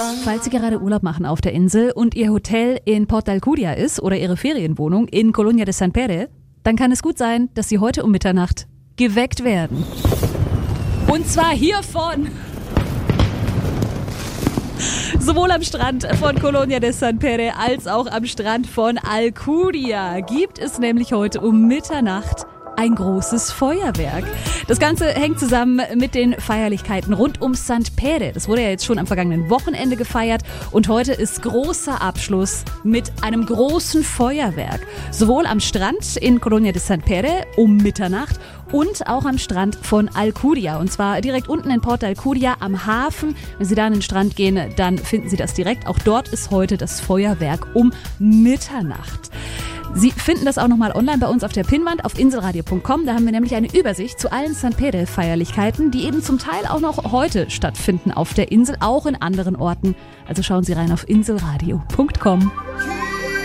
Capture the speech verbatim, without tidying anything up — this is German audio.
Falls Sie gerade Urlaub machen auf der Insel und Ihr Hotel in Porto Alcudia ist oder Ihre Ferienwohnung in Colonia de San Pere, dann kann es gut sein, dass Sie heute um Mitternacht geweckt werden. Und zwar hiervon. Sowohl am Strand von Colonia de San Pere als auch am Strand von Alcudia gibt es nämlich heute um Mitternacht ein großes Feuerwerk. Das Ganze hängt zusammen mit den Feierlichkeiten rund um Sant Pere. Das wurde ja jetzt schon am vergangenen Wochenende gefeiert und heute ist großer Abschluss mit einem großen Feuerwerk. Sowohl am Strand in Colonia de San Pere um Mitternacht und auch am Strand von Alcudia. Und zwar direkt unten in Porto Alcudia am Hafen. Wenn Sie da an den Strand gehen, dann finden Sie das direkt. Auch dort ist heute das Feuerwerk um Mitternacht. Sie finden das auch nochmal online bei uns auf der Pinnwand auf inselradio punkt com. Da haben wir nämlich eine Übersicht zu allen Sant Pere-Feierlichkeiten, die eben zum Teil auch noch heute stattfinden auf der Insel, auch in anderen Orten. Also schauen Sie rein auf inselradio punkt com.